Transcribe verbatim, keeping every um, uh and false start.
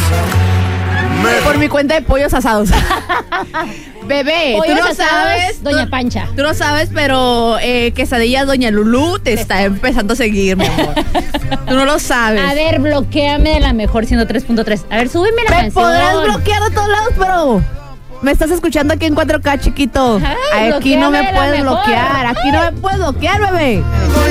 Por mi cuenta de pollos asados. Bebé, Pollos tú no asados, sabes. Doña tú- Pancha. Tú no sabes, pero eh, Quesadillas Doña Lulú te está empezando a seguir, mi amor. Tú no lo sabes. A ver, bloqueame de la mejor ciento tres punto tres. A ver, súbeme la Me canción. podrás bloquear de todos lados, pero me estás escuchando aquí en cuatro K, chiquito. Ay, Aquí no me bloquéame de la puedes mejor. bloquear. Aquí no me puedes bloquear, bebé.